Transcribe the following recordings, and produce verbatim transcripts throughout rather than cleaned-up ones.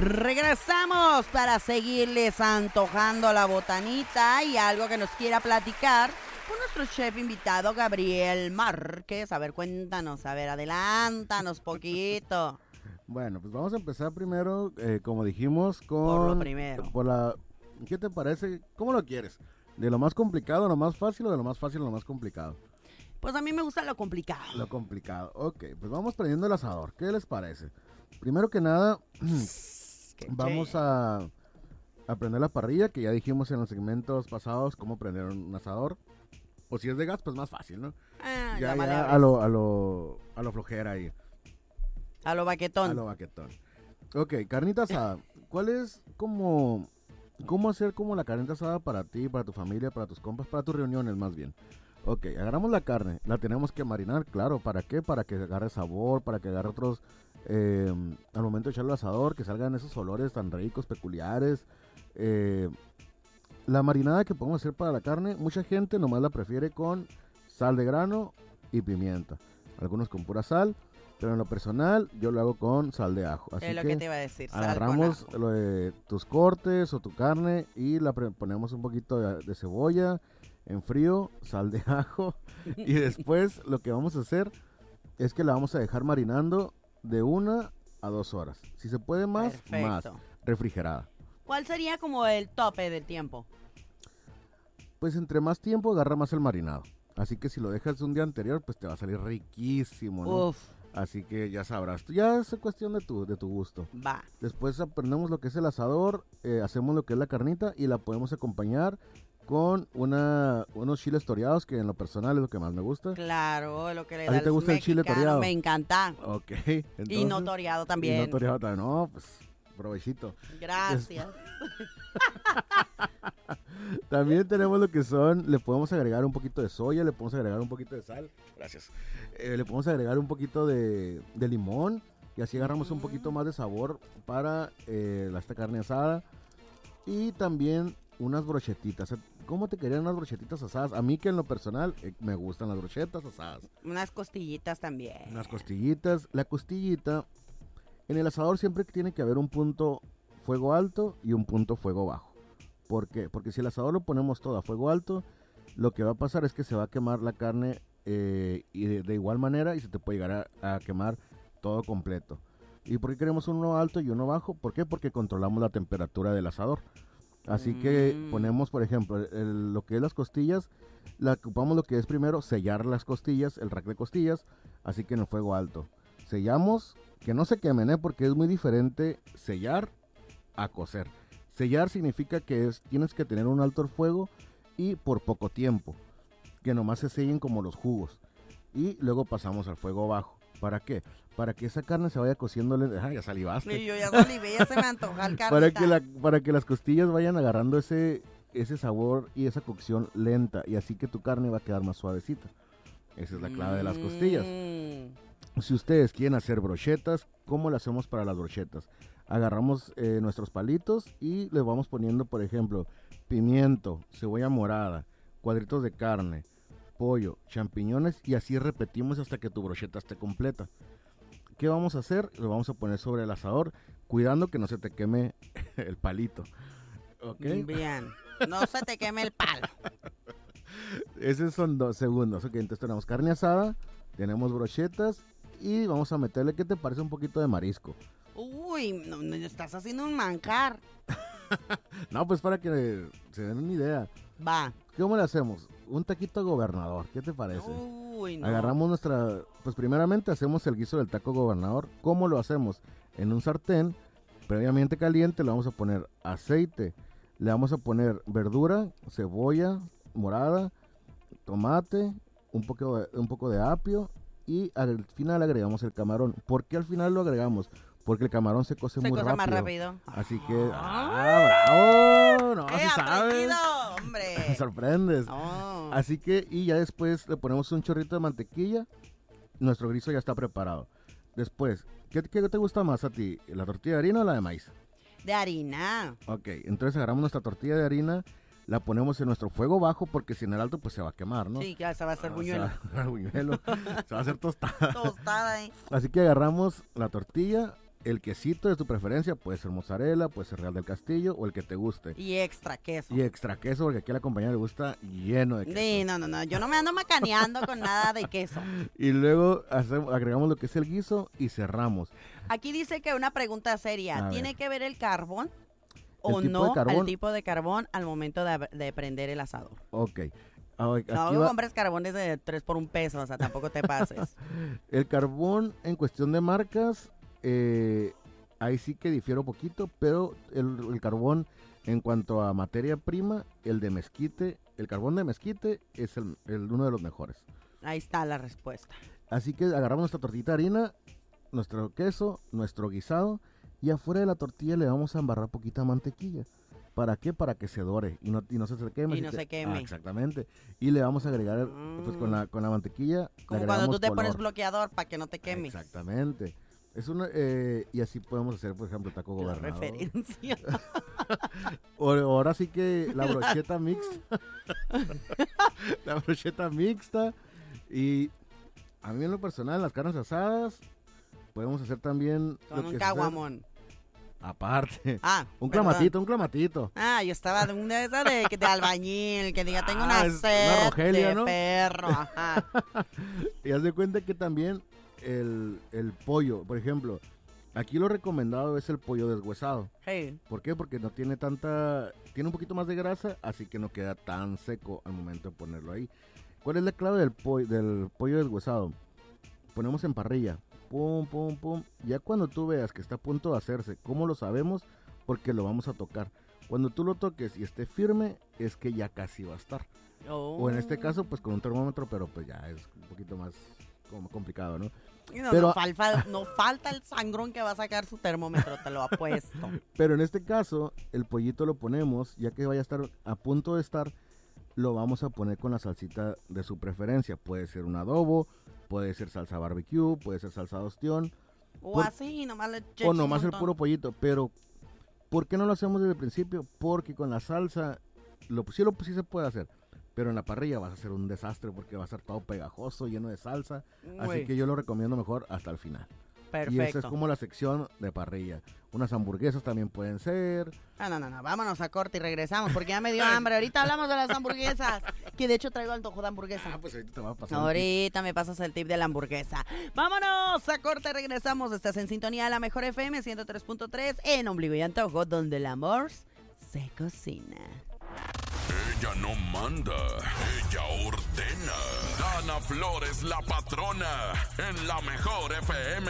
Regresamos para seguirles antojando la botanita y algo que nos quiera platicar con nuestro chef invitado Gabriel Márquez. A ver, cuéntanos, a ver, adelántanos poquito. Bueno, pues vamos a empezar primero, eh, como dijimos, con... Por lo primero. Por la, ¿qué te parece? ¿Cómo lo quieres? ¿De lo más complicado a lo más fácil o de lo más fácil a lo más complicado? Pues a mí me gusta lo complicado. Lo complicado, ok, pues vamos prendiendo el asador, ¿qué les parece? Primero que nada, vamos a, a prender la parrilla, que ya dijimos en los segmentos pasados cómo prender un asador. O si es de gas, pues más fácil, ¿no? Ah, ya, ya ya a lo, a lo, a lo flojera ahí. A lo baquetón. A lo baquetón. Ok, carnita asada. ¿Cuál es como, cómo hacer como la carnita asada para ti, para tu familia, para tus compas, para tus reuniones más bien? Ok, agarramos la carne, la tenemos que marinar, claro, ¿para qué? Para que agarre sabor, para que agarre otros, eh, al momento de echarlo al asador, que salgan esos olores tan ricos, peculiares. Eh, la marinada que podemos hacer para la carne, mucha gente nomás la prefiere con sal de grano y pimienta. Algunos con pura sal, pero en lo personal yo lo hago con sal de ajo. Así es lo que, que te iba a decir, sal agarramos con ajo. Lo de tus cortes o tu carne y la pre- ponemos un poquito de, de cebolla en frío, sal de ajo y después lo que vamos a hacer es que la vamos a dejar marinando de una a dos horas. Si se puede más, Perfecto. más refrigerada. ¿Cuál sería como el tope del tiempo? Pues entre más tiempo agarra más el marinado. Así que si lo dejas un día anterior, pues te va a salir riquísimo, ¿no? Uf, Así que ya sabrás. Ya es cuestión de tu, de tu gusto. va. Después aprendemos lo que es el asador, eh, hacemos lo que es la carnita y la podemos acompañar con una, unos chiles toreados, que en lo personal es lo que más me gusta. Claro, lo que le ¿A da ti te al gusta el chile mexicano, toreado? Me encanta. Ok. Y entonces- no toreado y también. no toreado también. No, pues provechito. Gracias. También tenemos lo que son, le podemos agregar un poquito de soya, le podemos agregar un poquito de sal. Gracias. Eh, le podemos agregar un poquito de, de limón y así agarramos un poquito más de sabor para eh, la- esta carne asada. Y también unas brochetitas. ¿Cómo te querían unas brochetitas asadas? A mí, que en lo personal eh, me gustan las brochetas asadas. Unas costillitas también. Unas costillitas. La costillita, en el asador siempre tiene que haber un punto fuego alto y un punto fuego bajo. ¿Por qué? Porque si el asador lo ponemos todo a fuego alto, lo que va a pasar es que se va a quemar la carne eh, y de, de igual manera y se te puede llegar a, a quemar todo completo. ¿Y por qué queremos uno alto y uno bajo? ¿Por qué? Porque controlamos la temperatura del asador. Así que Mm. ponemos, por ejemplo, el- el- lo que es las costillas, la ocupamos lo que es primero sellar las costillas, el rack de costillas, así que en el fuego alto. Sellamos, que no se quemen, ¿eh? Porque es muy diferente sellar a cocer. Sellar significa que es, tienes que tener un alto fuego y por poco tiempo, que nomás se sellen como los jugos. Y luego pasamos al fuego bajo. ¿Para qué? Para que esa carne se vaya cociendo. le- Ah, ya salivaste. Y yo ya salivé, ya se me antoja el carnita. Para que, la, para que las costillas vayan agarrando ese, ese sabor y esa cocción lenta. Y así que tu carne va a quedar más suavecita. Esa es la clave de las costillas. Mm. Si ustedes quieren hacer brochetas, ¿cómo le hacemos para las brochetas? Agarramos eh, nuestros palitos y les vamos poniendo, por ejemplo, pimiento, cebolla morada, cuadritos de carne, pollo, champiñones y así repetimos hasta que tu brocheta esté completa. ¿Qué vamos a hacer? Lo vamos a poner sobre el asador, cuidando que no se te queme el palito. ¿Ok? Bien. No se te queme el palo. Esos son dos segundos. Ok, entonces tenemos carne asada, tenemos brochetas y vamos a meterle, ¿qué te parece? Un poquito de marisco. Uy, no, no, estás haciendo un manjar. No, pues para que se den una idea. Va. ¿Cómo le hacemos? Un taquito gobernador, ¿qué te parece? Uy, no. Agarramos nuestra, pues primeramente hacemos el guiso del taco gobernador. ¿Cómo lo hacemos? En un sartén previamente caliente le vamos a poner aceite, le vamos a poner verdura, cebolla morada, tomate, un poco de, un poco de apio y al final agregamos el camarón. ¿Por qué al final lo agregamos? Porque el camarón se cose Se muy cosa rápido. más rápido. Así que, ¡ah, bravo! No, ¡Qué sí sabes. aprendido, Me hombre! sorprendes. No. Así que, y ya después le ponemos un chorrito de mantequilla. Nuestro guiso ya está preparado. Después, ¿qué, qué te gusta más a ti? ¿La tortilla de harina o la de maíz? De harina. Ok, entonces agarramos nuestra tortilla de harina, la ponemos en nuestro fuego bajo porque si en el alto pues se va a quemar, ¿no? Sí, que se va a hacer Ah, buñuelo. Se va a, buñuelo, se va a hacer tostada. Tostada, ¿eh? Así que agarramos la tortilla, el quesito de tu preferencia, puede ser mozzarella, puede ser Real del Castillo o el que te guste. Y extra queso. Y extra queso, porque aquí a la compañera le gusta lleno de queso. Sí, no, no, no, yo no me ando macaneando con nada de queso. Y luego hacemos, agregamos lo que es el guiso y cerramos. Aquí dice que una pregunta seria, A ¿tiene ver. que ver el carbón o ¿El tipo no de carbón? el tipo de carbón al momento de, de prender el asador? Ok. Ah, aquí No va- compres carbones de tres por un peso, o sea, tampoco te pases. El carbón en cuestión de marcas, eh, ahí sí que difiero poquito, pero el, el carbón en cuanto a materia prima, el de mezquite, el carbón de mezquite es el, el- uno de los mejores. Ahí está la respuesta. Así que agarramos nuestra tortita de harina, nuestro queso, nuestro guisado y afuera de la tortilla le vamos a embarrar poquita mantequilla. ¿Para qué? Para que se dore y no, y no se, se queme. Y así no que- se queme. Ah, exactamente. Y le vamos a agregar, pues con la, con la mantequilla, le Como cuando agregamos tú te pones color. bloqueador para que no te quemes. Exactamente. Es una, eh, y así podemos hacer, por ejemplo, taco La gobernador. referencia. O- ahora sí que la brocheta mixta. La brocheta mixta. Y a mí en lo personal, las carnes asadas, podemos hacer también... lo Con que un es caguamón. hacer- Aparte. Ah, Un perdón. clamatito, un clamatito. Ah, yo estaba de una esa de, de albañil, que diga, tengo Ah, una es una sed Rogelio, de ¿no? perro. Ajá. Y haz de cuenta que también el, el pollo, por ejemplo, aquí lo recomendado es el pollo deshuesado. Sí. ¿Por qué? Porque no tiene tanta, tiene un poquito más de grasa, así que no queda tan seco al momento de ponerlo ahí. ¿Cuál es la clave del, pollo del pollo deshuesado? Ponemos en parrilla, pum, pum, pum. Ya cuando tú veas que está a punto de hacerse, ¿cómo lo sabemos? Porque lo vamos a tocar. Cuando tú lo toques y esté firme, es que ya casi va a estar. Oh. O en este caso, pues con un termómetro, pero pues ya es un poquito más como complicado, ¿no? Y No, pero- no, falta, no falta el sangrón que va a sacar su termómetro, te lo apuesto. Pero en este caso, el pollito lo ponemos, ya que vaya a estar a punto de estar, lo vamos a poner con la salsita de su preferencia. Puede ser un adobo, puede ser salsa barbecue, puede ser salsa de ostión, O Por- así, nomás le o echas un nomás el montón. puro pollito. Pero, ¿por qué no lo hacemos desde el principio? Porque con la salsa, lo, sí, lo, sí se puede hacer. Pero en la parrilla vas a hacer un desastre porque va a ser todo pegajoso, lleno de salsa. Así Uy, que yo lo recomiendo mejor hasta el final. Y esa perfecto. es como la sección de parrilla. Unas hamburguesas también pueden ser. Ah, no, no, no, vámonos a corte y regresamos porque ya me dio hambre. Ahorita hablamos de las hamburguesas, que de hecho traigo antojo de hamburguesa. Ah, pues ahorita te va a pasar. un Ahorita me pasas el tip de la hamburguesa. Vámonos a corte, regresamos. Estás en sintonía de la mejor F M ciento tres punto tres en Ombligo y Antojo, donde el amor se cocina. Ella no manda, ella ordena. Dana Flores, la patrona, en la mejor F M.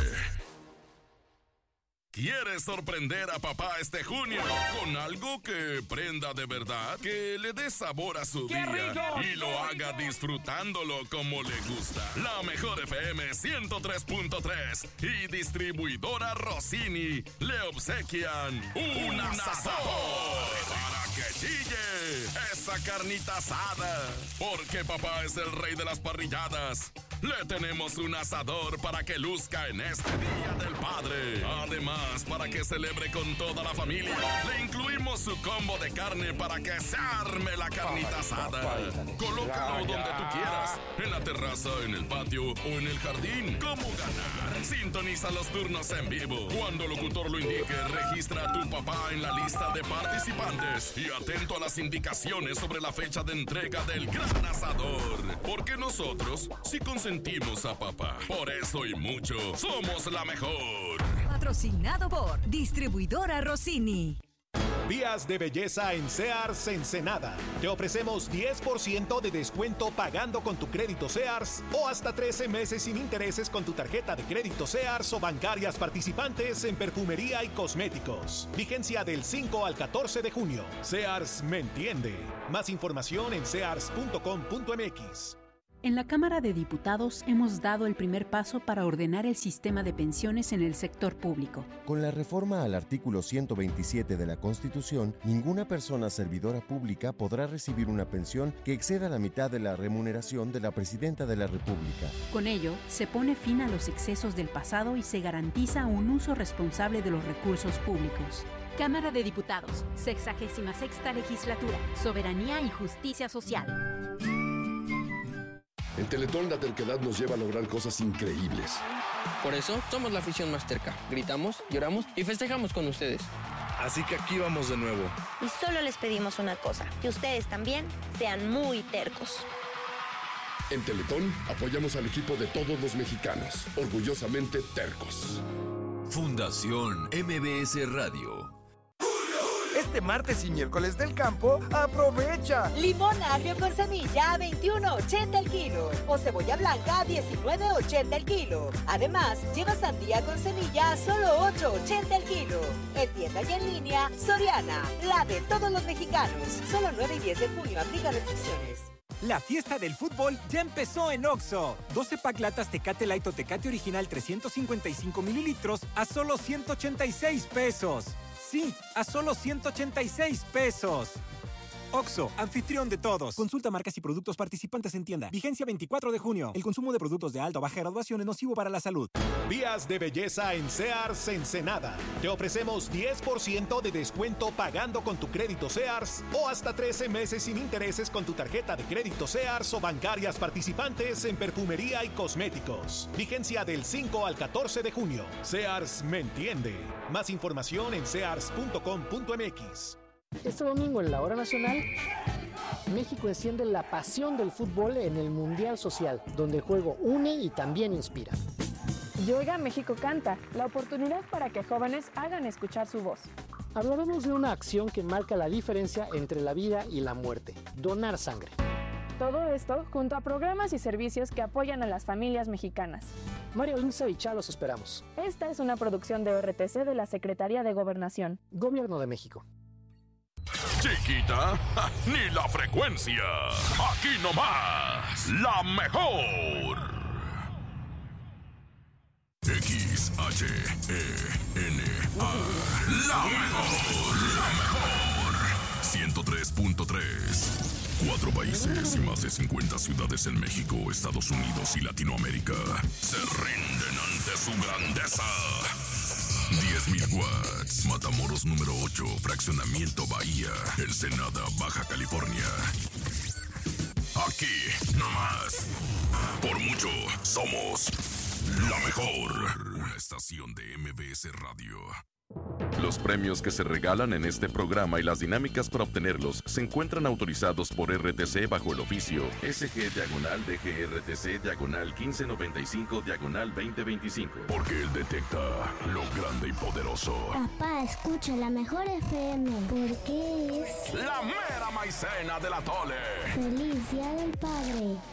¿Quieres sorprender a papá este junio con algo que prenda de verdad? Que le dé sabor a su día y lo haga disfrutándolo como le gusta. La mejor F M ciento tres punto tres y distribuidora Rossini le obsequian un asador para que chille esa carnita asada. Porque papá es el rey de las parrilladas. Le tenemos un asador para que luzca en este Día del Padre. Además, para que celebre con toda la familia, le incluimos su combo de carne para que se arme la carnita asada. Colócalo donde tú quieras, en la terraza, en el patio o en el jardín. ¿Cómo ganar? Sintoniza los turnos en vivo. Cuando el locutor lo indique, registra a tu papá en la lista de participantes y atento a las indicaciones sobre la fecha de entrega del gran asador. Porque nosotros sí consentimos a papá. Por eso y mucho, somos la mejor. Patrocinado por Distribuidora Rossini. Días de belleza en Sears Ensenada. Te ofrecemos diez por ciento de descuento pagando con tu crédito Sears o hasta trece meses sin intereses con tu tarjeta de crédito Sears o bancarias participantes en perfumería y cosméticos. Vigencia del cinco al catorce de junio. Sears me entiende. Más información en sears punto com punto m x. En la Cámara de Diputados hemos dado el primer paso para ordenar el sistema de pensiones en el sector público. Con la reforma al artículo ciento veintisiete de la Constitución, ninguna persona servidora pública podrá recibir una pensión que exceda la mitad de la remuneración de la Presidenta de la República. Con ello, se pone fin a los excesos del pasado y se garantiza un uso responsable de los recursos públicos. Cámara de Diputados, sexagésima sexta legislatura, Soberanía y Justicia Social. En Teletón la terquedad nos lleva a lograr cosas increíbles. Por eso somos la afición más terca. Gritamos, lloramos y festejamos con ustedes. Así que aquí vamos de nuevo. Y solo les pedimos una cosa, que ustedes también sean muy tercos. En Teletón apoyamos al equipo de todos los mexicanos, orgullosamente tercos. Fundación M B S Radio. Este martes y miércoles del campo, aprovecha. Limón agrio con semilla a veintiuno ochenta el kilo o cebolla blanca a diecinueve ochenta el kilo. Además, lleva sandía con semilla a solo ocho ochenta el kilo. En tienda y en línea, Soriana, la de todos los mexicanos. Solo nueve y diez de junio, aplica restricciones. La fiesta del fútbol ya empezó en Oxxo. doce pack latas Tecate Light o Tecate Original trescientos cincuenta y cinco mililitros a solo ciento ochenta y seis pesos. Sí, a solo ciento ochenta y seis pesos. Oxxo, anfitrión de todos. Consulta marcas y productos participantes en tienda. Vigencia veinticuatro de junio. El consumo de productos de alta o baja graduación es nocivo para la salud. Días de belleza en Sears Ensenada. Te ofrecemos diez por ciento de descuento pagando con tu crédito Sears o hasta trece meses sin intereses con tu tarjeta de crédito Sears o bancarias participantes en perfumería y cosméticos. Vigencia del cinco al catorce de junio. Sears me entiende. Más información en sears punto com punto m x. Este domingo en la Hora Nacional, México enciende la pasión del fútbol en el Mundial Social, donde el juego une y también inspira. Yoga México Canta, la oportunidad para que jóvenes hagan escuchar su voz. Hablaremos de una acción que marca la diferencia entre la vida y la muerte, donar sangre. Todo esto junto a programas y servicios que apoyan a las familias mexicanas. Mario Inza y Cha los esperamos. Esta es una producción de O R T C de la Secretaría de Gobernación. Gobierno de México. Chiquita, ni la frecuencia. Aquí nomás, la mejor. X H E N A. La mejor, la mejor. ciento tres punto tres. Cuatro países y más de cincuenta ciudades en México, Estados Unidos y Latinoamérica se rinden ante su grandeza. diez mil watts. Matamoros número ocho. Fraccionamiento Bahía. Ensenada, Baja California. Aquí, nomás. Por mucho, somos la mejor. Una estación de M B S Radio. Los premios que se regalan en este programa y las dinámicas para obtenerlos se encuentran autorizados por R T C bajo el oficio S G diagonal D G R T C diagonal quince noventa y cinco diagonal veinte veinticinco. Porque él detecta lo grande y poderoso. Papá, escucha la mejor F M. Porque es la mera maicena del atole. Feliz Día del Padre.